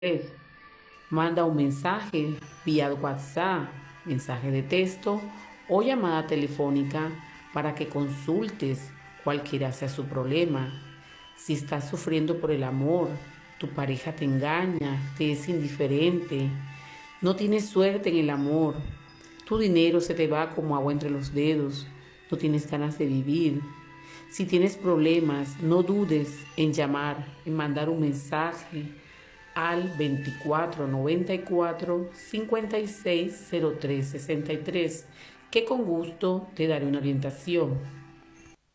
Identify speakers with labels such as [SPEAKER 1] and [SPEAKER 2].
[SPEAKER 1] Es, manda un mensaje vía WhatsApp, mensaje de texto o llamada telefónica para que consultes cualquiera sea su problema. Si estás sufriendo por el amor, tu pareja te engaña, te es indiferente, no tienes suerte en el amor, tu dinero se te va como agua entre los dedos, no tienes ganas de vivir. Si tienes problemas, no dudes en llamar, en mandar un mensaje al 2494 5603 63, que con gusto te daré una orientación.